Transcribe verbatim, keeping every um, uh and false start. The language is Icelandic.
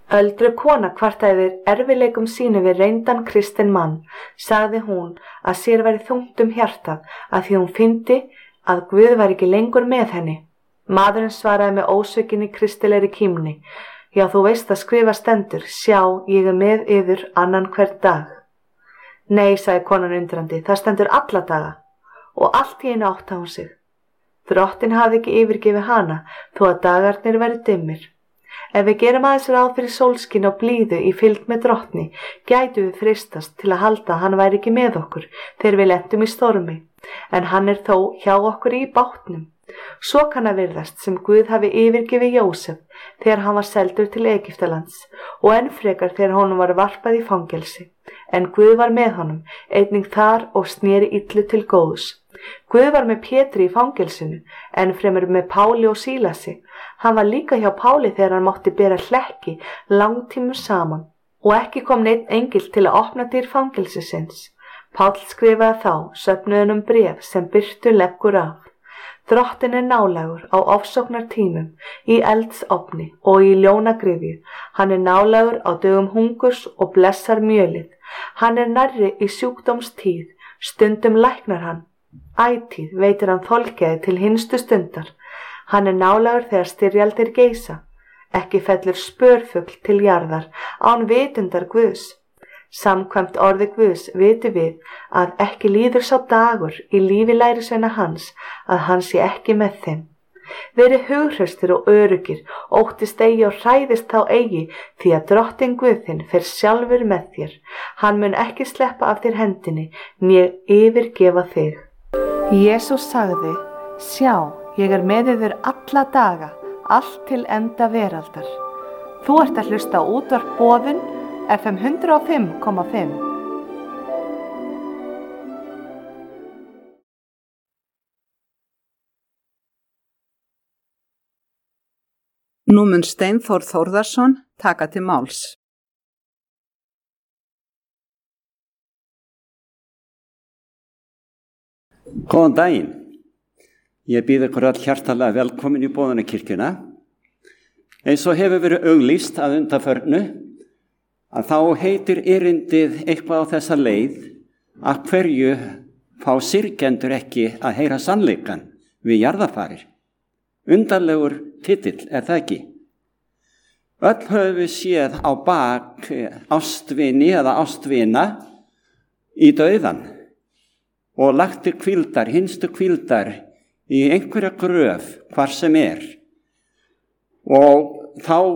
Öldruð kona kvartaði yfir erfiðleikum sínum við reyndan kristinn mann, sagði hún að sér væri þungt um hjartað að því hún fyndi að Guð var ekki lengur með henni. Maðurinn svaraði með ósvikinni kristilegri kímni: Já, þú veist að skrifa stendur, sjá, ég er með yður annan hvern dag. Nei, sagði konan undrandi, það stendur alla daga. Og allt í einu áttaði hún sig. Drottinn hafði ekki yfirgefið hana, þó að dagarnir væru dimmir. Ef við gerum aðeins ráð fyrir sólskin og blíðu í fylgd með drottni, gætu við freistast til að halda að hann væri ekki með okkur þegar við lentum í stormi, en hann er þó hjá okkur í bátnum. Svo kann að virðast sem Guð hafi yfirgefið Jósef þegar hann var seldur til Egyptalands og enn frekar þegar honum var varpað í fangelsi, en Guð var með honum, einnig þar og sneri illu til góðs. Guð var með Pétri í fangelsinu, en fremur með Páli og Sílasi. Hann var líka hjá Páli þegar hann mátti bera hlekki langtímum saman og ekki kom neinn engill til að opna dyr fangelsisins. Páll skrifaði þá söfnuðunum bréf sem birtu leggur af. Drottinn er nálægur á ofsóknartímum, í eldsofni og í ljónagryfju. Hann er nálægur á dögum hungurs og blessar mjölið. Hann er nærri í sjúkdómstíð, stundum læknar hann. Ætíð veitir hann þolgæði til hinstu stundar. Hann er nálægur þegar styrjaldir geisa. Ekki fellur spörfugl til jarðar án vitundar Guðs. Samkvæmt orði Guðs vitum við að ekki líður sá dagur í lífi lærisveina hans að hann sé ekki með þeim. Verið hughraustir og öruggir, óttist eigi og hræðist þá eigi, því að Drottinn Guð þinn fer sjálfur með þér. Hann mun ekki sleppa af þér hendinni, né yfirgefa þig. Jesús sagði: Sjá, ég er með yður alla daga, allt til enda veraldar. Þú ert að hlusta á útvarp Boðun, F M hundrað og fimm komma fimm. Nú mun Steinþór Þórðarson taka til máls. Góðan daginn. Ég býð ykkur all hjartalega velkomin í Boðunarkirkjuna. Eins og hefur verið auglýst að undanförnu, að þá heitir erindið eitthvað á þessa leið: að hverju fá syrgjendur ekki að heyra sannleikann við jarðarfarir. Undarlegur titill, er það ekki? Öll höfum við séð á bak ástvini eða ástvina í dauðan og lagt til hvíldar, hinstu hvíldar í einhverja gröf hvar sem er. Og þá